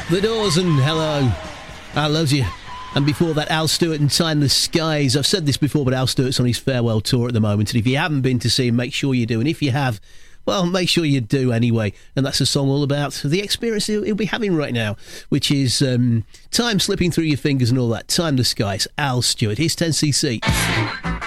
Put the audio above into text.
The Doors and Hello, I Love You. And before that, Al Stewart and Timeless Skies. I've said this before, but Al Stewart's on his farewell tour at the moment. And if you haven't been to see him, make sure you do. And if you have, well, make sure you do anyway. And that's a song all about the experience he'll be having right now, which is time slipping through your fingers and all that. Timeless Skies, Al Stewart. Here's 10cc.